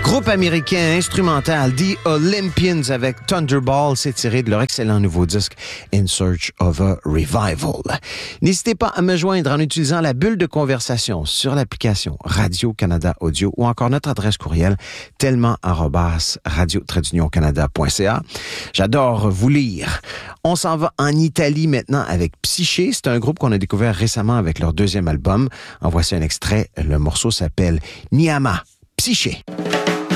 Groupe américain instrumental The Olympians avec Thunderball, c'est tiré de leur excellent nouveau disque In Search of a Revival. N'hésitez pas à me joindre en utilisant la bulle de conversation sur l'application Radio-Canada Audio ou encore notre adresse courriel tellement@radio-canada.ca. J'adore vous lire. On s'en va en Italie maintenant avec Psyché. C'est un groupe qu'on a découvert récemment avec leur deuxième album. En voici un extrait. Le morceau s'appelle Niama. Psyché.